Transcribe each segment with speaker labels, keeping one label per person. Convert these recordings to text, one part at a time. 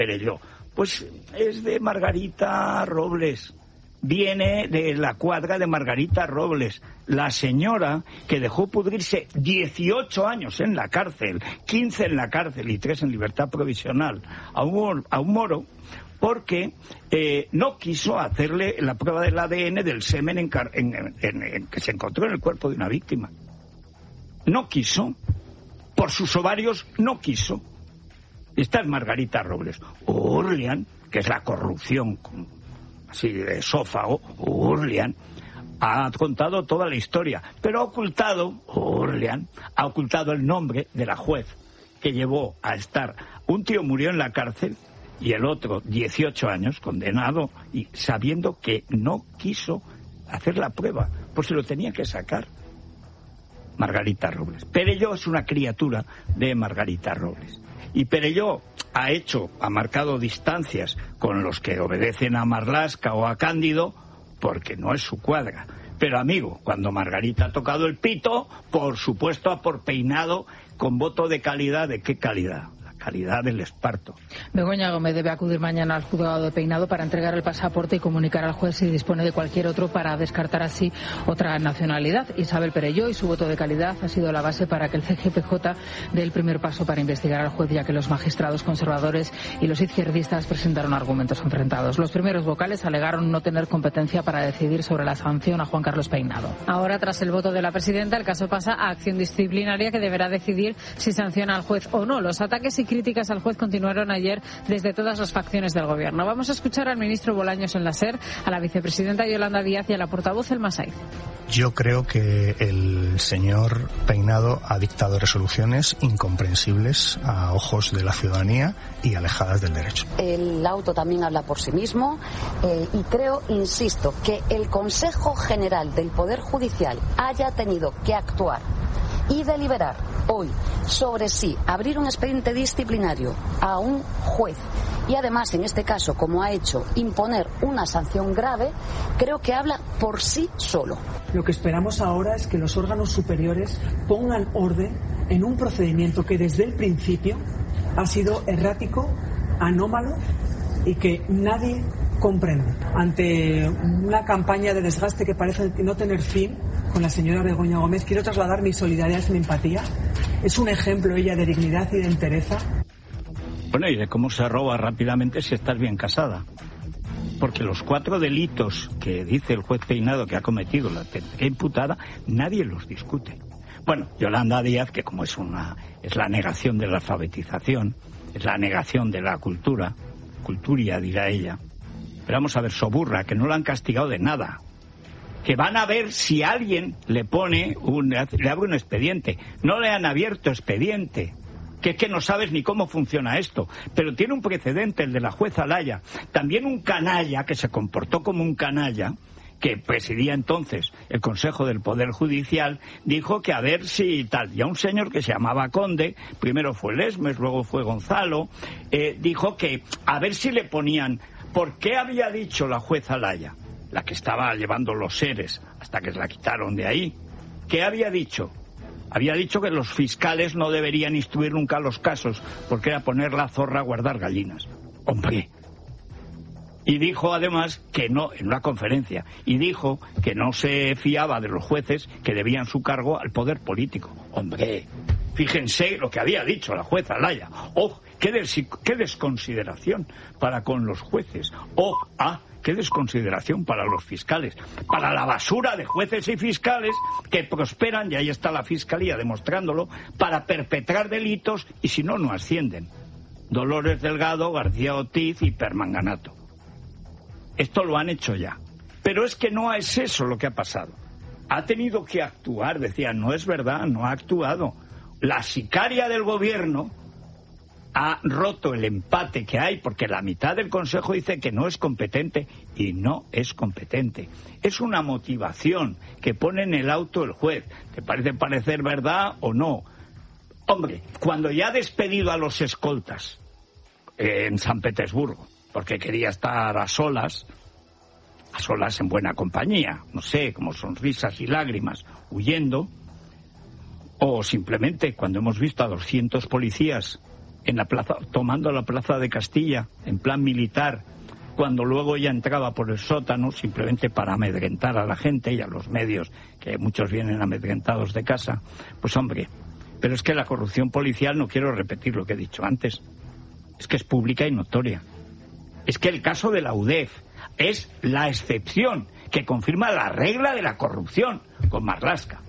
Speaker 1: Perelló? Pues es de Margarita Robles. Viene de la cuadra de Margarita Robles, la señora que dejó pudrirse 18 años en la cárcel, 15 en la cárcel y 3 en libertad provisional a un moro, porque no quiso hacerle la prueba del ADN del semen que se encontró en el cuerpo de una víctima. No quiso. Por sus ovarios no quiso. Esta es Margarita Robles. Orlean, que es la corrupción así de esófago, Orlean ha contado toda la historia, pero Orlean ha ocultado el nombre de la juez que llevó a estar. Un tío murió en la cárcel y el otro 18 años condenado, y sabiendo que no quiso hacer la prueba, pues se lo tenía que sacar. Margarita Robles. Perelló es una criatura de Margarita Robles. Y Perelló ha marcado distancias con los que obedecen a Marlaska o a Cándido, porque no es su cuadra. Pero, amigo, cuando Margarita ha tocado el pito, por supuesto a por Peinado, con voto de calidad. ¿De qué calidad? Calidad del esparto.
Speaker 2: Begoña Gómez debe acudir mañana al juzgado de Peinado para entregar el pasaporte y comunicar al juez si dispone de cualquier otro para descartar así otra nacionalidad. Isabel Perelló y su voto de calidad ha sido la base para que el CGPJ dé el primer paso para investigar al juez, ya que los magistrados conservadores y los izquierdistas presentaron argumentos enfrentados. Los primeros vocales alegaron no tener competencia para decidir sobre la sanción a Juan Carlos Peinado. Ahora, tras el voto de la presidenta, el caso pasa a acción disciplinaria que deberá decidir si sanciona al juez o no. Los ataques y críticas al juez continuaron ayer desde todas las facciones del gobierno. Vamos a escuchar al ministro Bolaños en la SER, a la vicepresidenta Yolanda Díaz y a la portavoz Elma Saiz.
Speaker 3: Yo creo que el señor Peinado ha dictado resoluciones incomprensibles a ojos de la ciudadanía y alejadas del derecho.
Speaker 4: El auto también habla por sí mismo y creo, insisto, que el Consejo General del Poder Judicial haya tenido que actuar y deliberar hoy sobre si abrir un expediente disciplinario a un juez y además, en este caso, como ha hecho, imponer una sanción grave, creo que habla por sí solo.
Speaker 5: Lo que esperamos ahora es que los órganos superiores pongan orden en un procedimiento que desde el principio ha sido errático, anómalo y que nadie comprende. Ante una campaña de desgaste que parece no tener fin con la señora Begoña Gómez, quiero trasladar mi solidaridad y mi empatía. Es un ejemplo ella de dignidad y de entereza.
Speaker 1: Bueno, y de cómo se roba rápidamente si estás bien casada. Porque los 4 delitos que dice el juez Peinado que ha cometido la imputada, nadie los discute. Bueno, Yolanda Díaz, que como es la negación de la alfabetización, es la negación de la culturia dirá ella. Pero vamos a ver, Soburra, que no la han castigado de nada. Que van a ver si alguien le abre un expediente. No le han abierto expediente. Que es que no sabes ni cómo funciona esto. Pero tiene un precedente, el de la jueza Laya. También un canalla, que se comportó como un canalla, que presidía entonces el Consejo del Poder Judicial, dijo que a ver si tal. Y a un señor que se llamaba Conde, primero fue Lesmes, luego fue Gonzalo, dijo que a ver si le ponían. ¿Por qué había dicho la jueza Laya, la que estaba llevando los seres hasta que la quitaron de ahí? ¿Qué había dicho? Había dicho que los fiscales no deberían instruir nunca los casos porque era poner la zorra a guardar gallinas. Hombre. Y dijo además que no, en una conferencia, y dijo que no se fiaba de los jueces que debían su cargo al poder político. Hombre, fíjense lo que había dicho la jueza Laya. ¡Oh, qué desconsideración para con los jueces! ¡Oh, qué desconsideración para los fiscales! Para la basura de jueces y fiscales que prosperan, y ahí está la Fiscalía demostrándolo, para perpetrar delitos y si no, no ascienden. Dolores Delgado, García Ortiz y Permanganato. Esto lo han hecho ya. Pero es que no es eso lo que ha pasado. Ha tenido que actuar, decía, no es verdad, no ha actuado. La sicaria del gobierno ha roto el empate que hay, porque la mitad del Consejo dice que no es competente, y no es competente. Es una motivación que pone en el auto el juez. ¿Te parece parecer verdad o no? Hombre, cuando ya ha despedido a los escoltas en San Petersburgo, porque quería estar a solas en buena compañía, no sé, como sonrisas y lágrimas, huyendo, o simplemente cuando hemos visto a 200 policías en la plaza, tomando la plaza de Castilla en plan militar, cuando luego ella entraba por el sótano simplemente para amedrentar a la gente y a los medios, que muchos vienen amedrentados de casa. Pues hombre, pero es que la corrupción policial, no quiero repetir lo que he dicho antes, es que es pública y notoria. Es que el caso de la UDEF es la excepción que confirma la regla de la corrupción con Marlaska.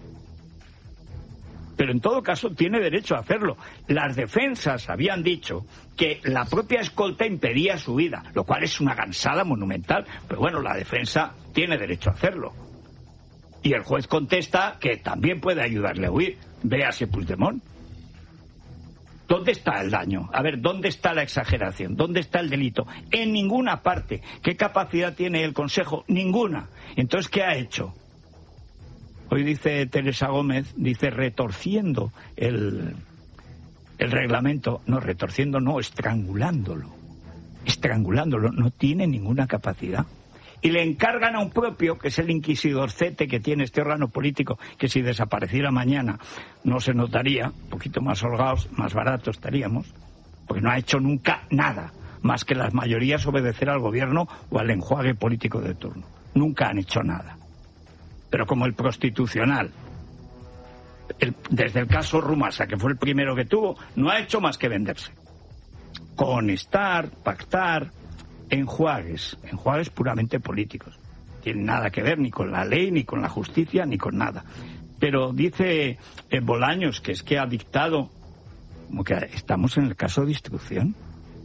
Speaker 1: Pero en todo caso tiene derecho a hacerlo. Las defensas habían dicho que la propia escolta impedía su huida, lo cual es una gansada monumental. Pero bueno, la defensa tiene derecho a hacerlo. Y el juez contesta que también puede ayudarle a huir. Véase Puigdemont. ¿Dónde está el daño? A ver, ¿dónde está la exageración? ¿Dónde está el delito? En ninguna parte. ¿Qué capacidad tiene el Consejo? Ninguna. Entonces, ¿qué ha hecho? Hoy dice Teresa Gómez, dice retorciendo el reglamento. No, retorciendo no, estrangulándolo. Estrangulándolo. No tiene ninguna capacidad. Y le encargan a un propio, que es el inquisidorcete que tiene este órgano político, que si desapareciera mañana no se notaría, un poquito más holgados, más baratos estaríamos, porque no ha hecho nunca nada, más que las mayorías obedecer al gobierno o al enjuague político de turno. Nunca han hecho nada. Pero como el Constitucional, desde el caso Rumasa, que fue el primero que tuvo, no ha hecho más que venderse. Conectar, pactar, enjuagues puramente políticos. Tienen nada que ver ni con la ley, ni con la justicia, ni con nada. Pero dice Bolaños que es que ha dictado, como que estamos en el caso de instrucción.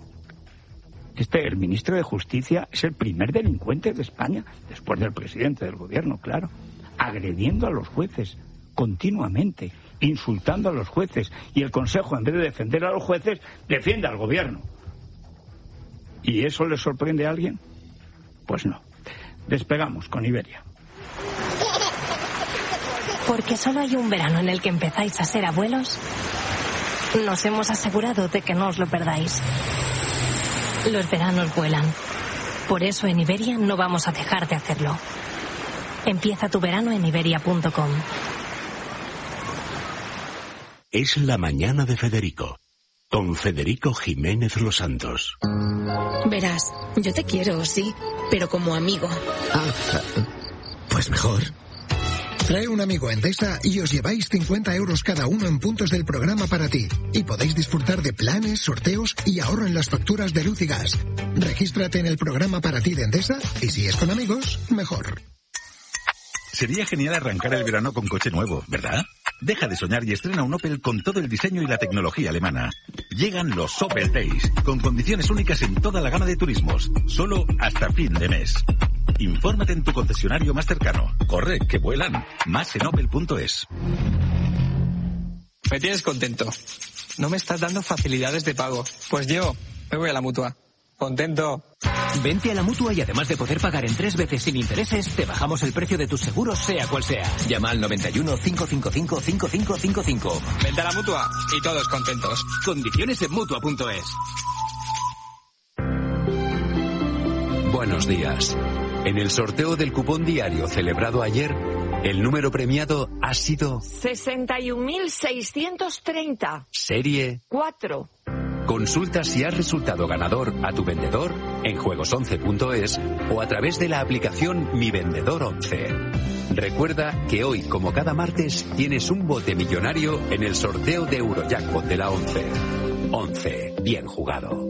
Speaker 1: El ministro de Justicia es el primer delincuente de España, después del presidente del gobierno, claro, agrediendo a los jueces continuamente, insultando a los jueces, y el Consejo, en vez de defender a los jueces, defiende al gobierno. ¿Y eso le sorprende a alguien? Pues no. Despegamos con Iberia.
Speaker 6: Porque solo hay un verano en el que empezáis a ser abuelos, nos hemos asegurado de que no os lo perdáis. Los veranos vuelan. Por eso en Iberia no vamos a dejar de hacerlo. Empieza tu verano en iberia.com.
Speaker 7: Es la mañana de Federico, con Federico Jiménez Los Santos.
Speaker 8: Verás, yo te quiero, sí, pero como amigo.
Speaker 9: Pues mejor. Trae un amigo a Endesa y os lleváis 50 euros cada uno en puntos del programa para ti. Y podéis disfrutar de planes, sorteos y ahorro en las facturas de luz y gas. Regístrate en el programa para ti de Endesa y si es con amigos, mejor.
Speaker 10: Sería genial arrancar el verano con coche nuevo, ¿verdad? Deja de soñar y estrena un Opel con todo el diseño y la tecnología alemana. Llegan los Opel Days, con condiciones únicas en toda la gama de turismos, solo hasta fin de mes. Infórmate en tu concesionario más cercano. Corre, que vuelan. Más en opel.es.
Speaker 11: Me tienes contento. No me estás dando facilidades de pago. Pues yo me voy a la Mutua. Contento.
Speaker 12: Vente a la Mutua y además de poder pagar en 3 veces sin intereses, te bajamos el precio de tus seguros, sea cual sea. Llama al 91 555 5555.
Speaker 11: Vente a la Mutua y todos contentos.
Speaker 12: Condiciones en Mutua.es.
Speaker 7: Buenos días. En el sorteo del cupón diario celebrado ayer, el número premiado ha sido
Speaker 13: 61.630.
Speaker 7: Serie
Speaker 13: 4.
Speaker 7: Consulta si has resultado ganador a tu vendedor en juegos11.es o a través de la aplicación Mi Vendedor 11. Recuerda que hoy, como cada martes, tienes un bote millonario en el sorteo de Eurojackpot de la 11. 11. Bien jugado.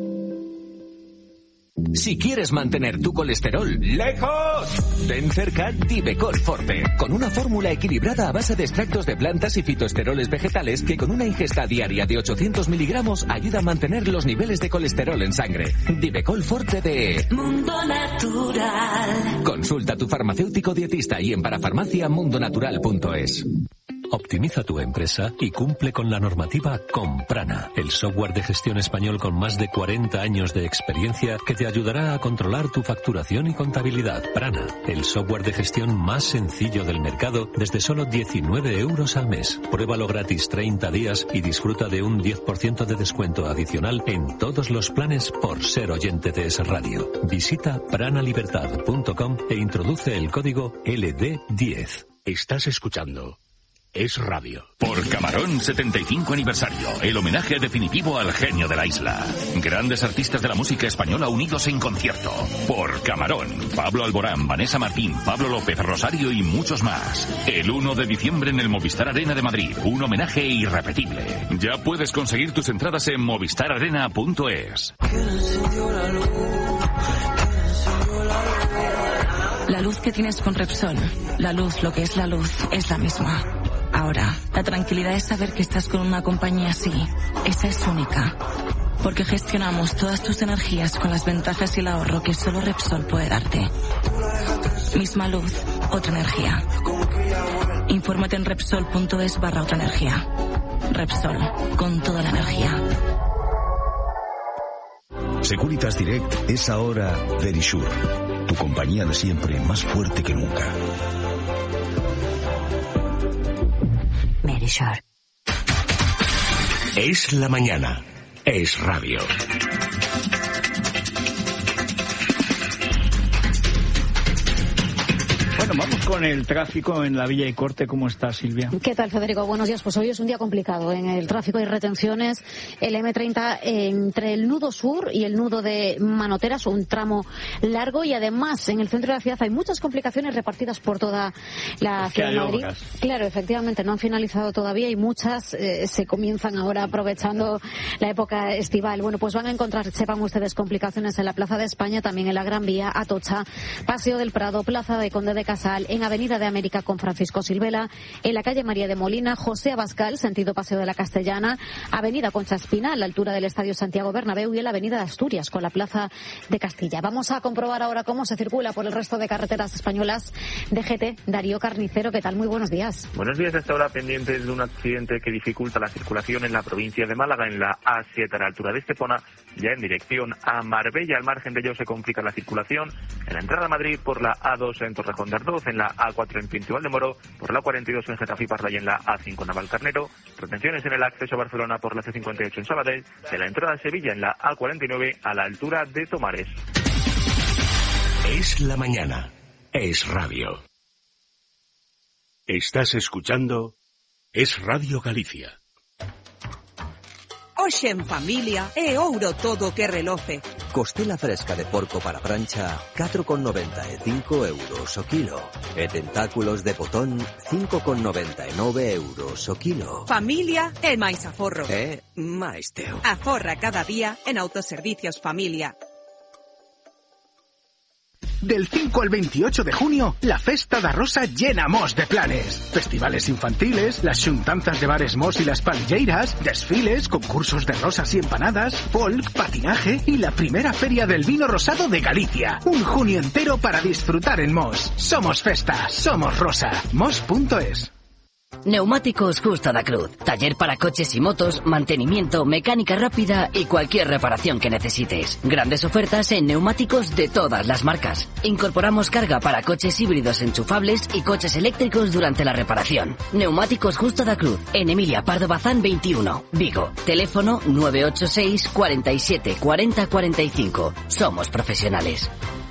Speaker 12: Si quieres mantener tu colesterol lejos, ten cerca Divecol Forte, con una fórmula equilibrada a base de extractos de plantas y fitoesteroles vegetales que con una ingesta diaria de 800 miligramos ayuda a mantener los niveles de colesterol en sangre. Divecol Forte de
Speaker 14: Mundo Natural.
Speaker 12: Consulta a tu farmacéutico dietista y en parafarmaciamundonatural.es.
Speaker 15: Optimiza tu empresa y cumple con la normativa con Prana, el software de gestión español con más de 40 años de experiencia que te ayudará a controlar tu facturación y contabilidad. Prana, el software de gestión más sencillo del mercado desde solo 19 euros al mes. Pruébalo gratis 30 días y disfruta de un 10% de descuento adicional en todos los planes por ser oyente de Es Radio. Visita pranalibertad.com e introduce el código LD10.
Speaker 7: Estás escuchando
Speaker 13: Es Radio. Por Camarón 75 aniversario, el homenaje definitivo al genio de la isla. Grandes artistas de la música española unidos en concierto. Por Camarón, Pablo Alborán, Vanessa Martín, Pablo López, Rosario y muchos más. El 1 de diciembre en el Movistar Arena de Madrid, un homenaje irrepetible. Ya puedes conseguir tus entradas en movistararena.es.
Speaker 8: La luz que tienes con Repsol, la luz, lo que es la luz, es la misma. Ahora, la tranquilidad es saber que estás con una compañía así. Esa es única. Porque gestionamos todas tus energías con las ventajas y el ahorro que solo Repsol puede darte. Misma luz, otra energía. Infórmate en Repsol.es/otra energía. Repsol, con toda la energía.
Speaker 16: Securitas Direct es ahora Verisure, tu compañía de siempre más fuerte que nunca.
Speaker 17: Verisure.
Speaker 12: Es la mañana. Es Radio.
Speaker 1: Bueno, vamos con el tráfico en la Villa y Corte. ¿Cómo está, Silvia?
Speaker 18: ¿Qué tal, Federico? Buenos días. Pues hoy es un día complicado. En el tráfico hay retenciones. El M30 entre el nudo sur y el nudo de Manoteras, un tramo largo, y además en el centro de la ciudad hay muchas complicaciones repartidas por toda la ciudad de Madrid.
Speaker 1: Obras.
Speaker 18: Claro, efectivamente, no han finalizado todavía y muchas se comienzan ahora aprovechando la época estival. Bueno, pues van a encontrar, sepan ustedes, complicaciones en la Plaza de España, también en la Gran Vía, Atocha, Paseo del Prado, Plaza de Conde de Casal, en Avenida de América con Francisco Silvela, en la calle María de Molina, José Abascal, sentido Paseo de la Castellana, Avenida Concha Espina, a la altura del Estadio Santiago Bernabéu, y en la Avenida de Asturias con la Plaza de Castilla. Vamos a comprobar ahora cómo se circula por el resto de carreteras españolas. DGT, Darío Carnicero, ¿qué tal? Muy buenos días.
Speaker 19: Buenos días. Hasta ahora pendientes de un accidente que dificulta la circulación en la provincia de Málaga, en la A7 a la altura de Estepona, ya en dirección a Marbella. Al margen de ello se complica la circulación en la entrada a Madrid por la A2 en Torrejón de Ardoz, en la A4 en Pinto Valdemoro, por la 42 en Getafe y Parla y en la A5 en Navalcarnero. Retenciones en el acceso a Barcelona por la C58 en Sabadell, de la entrada a Sevilla en la A49 a la altura de Tomares.
Speaker 12: Es la mañana. Es Radio.
Speaker 13: Estás escuchando Es Radio Galicia.
Speaker 20: Hoxe en familia é ouro todo que reloce.
Speaker 21: Costela fresca de porco para prancha, 4,95 euros o kilo. E tentáculos de botón, 5,99 euros o kilo.
Speaker 20: Familia é máis aforro.
Speaker 21: É máis teu.
Speaker 20: Aforra cada día en Autoservicios Familia.
Speaker 22: Del 5 al 28 de junio, la Festa da Rosa llena Mos de planes. Festivales infantiles, las xuntanzas de bares Mos y las palilleiras, desfiles, concursos de rosas y empanadas, folk, patinaje y la primera feria del vino rosado de Galicia. Un junio entero para disfrutar en Mos. Somos Festa, somos Rosa. Mos.es.
Speaker 17: Neumáticos Justo da Cruz. Taller para coches y motos, mantenimiento, mecánica rápida y cualquier reparación que necesites. Grandes ofertas en neumáticos de todas las marcas. Incorporamos carga para coches híbridos enchufables y coches eléctricos durante la reparación. Neumáticos Justo da Cruz. En Emilia Pardo Bazán 21, Vigo. Teléfono 986 47 40 45. Somos profesionales.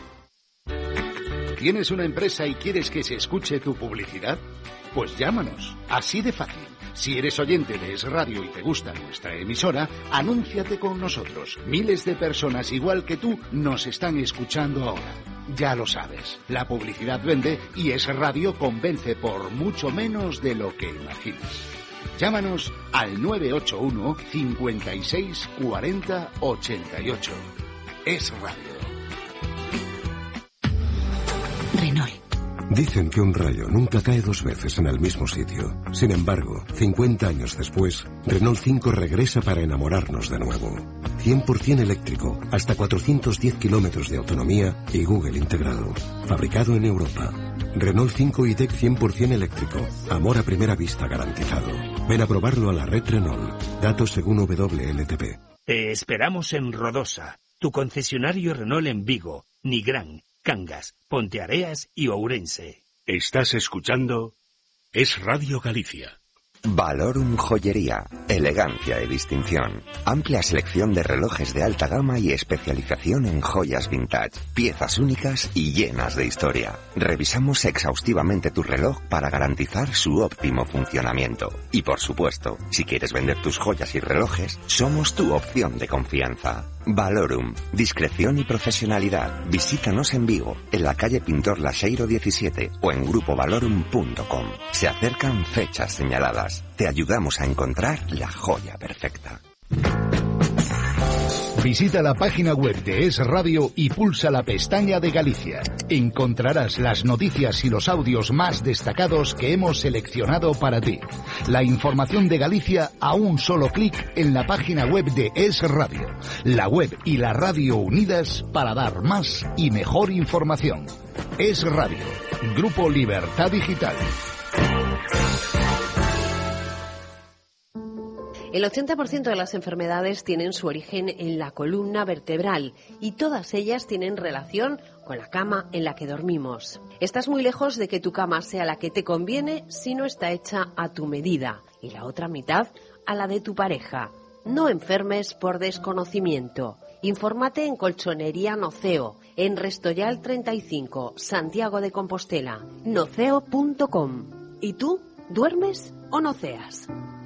Speaker 23: ¿Tienes una empresa y quieres que se escuche tu publicidad? Pues llámanos, así de fácil. Si eres oyente de Es Radio y te gusta nuestra emisora, anúnciate con nosotros. Miles de personas igual que tú nos están escuchando ahora. Ya lo sabes, la publicidad vende y Es Radio convence por mucho menos de lo que imaginas. Llámanos al 981 56 40 88. Es Radio.
Speaker 17: Renault.
Speaker 24: Dicen que un rayo nunca cae dos veces en el mismo sitio. Sin embargo, 50 años después, Renault 5 regresa para enamorarnos de nuevo. 100% eléctrico, hasta 410 kilómetros de autonomía y Google integrado. Fabricado en Europa. Renault 5 e-Tech 100% eléctrico. Amor a primera vista garantizado. Ven a probarlo a la red Renault. Datos según WLTP.
Speaker 25: Te esperamos en Rodosa, tu concesionario Renault en Vigo, Nigrán, Cangas, Ponteareas y Ourense.
Speaker 13: Estás escuchando Es Radio Galicia.
Speaker 2: Valorum Joyería, elegancia y distinción. Amplia selección de relojes de alta gama y especialización en joyas vintage, piezas únicas y llenas de historia. Revisamos exhaustivamente tu reloj para garantizar su óptimo funcionamiento. Y por supuesto, si quieres vender tus joyas y relojes, somos tu opción de confianza. Valorum, discreción y profesionalidad. Visítanos en Vigo, en la calle Pintor Laseiro 17 o en grupovalorum.com. Se acercan fechas señaladas. Te ayudamos a encontrar la joya perfecta.
Speaker 23: Visita la página web de Es Radio y pulsa la pestaña de Galicia. Encontrarás las noticias y los audios más destacados que hemos seleccionado para ti. La información de Galicia a un solo clic en la página web de Es Radio. La web y la radio unidas para dar más y mejor información. Es Radio, Grupo Libertad Digital.
Speaker 3: El 80% de las enfermedades tienen su origen en la columna vertebral y todas ellas tienen relación con la cama en la que dormimos. Estás muy lejos de que tu cama sea la que te conviene si no está hecha a tu medida y la otra mitad a la de tu pareja. No enfermes por desconocimiento. Infórmate en Colchonería Noceo, en Restoyal 35, Santiago de Compostela, noceo.com. ¿Y tú, duermes o noceas?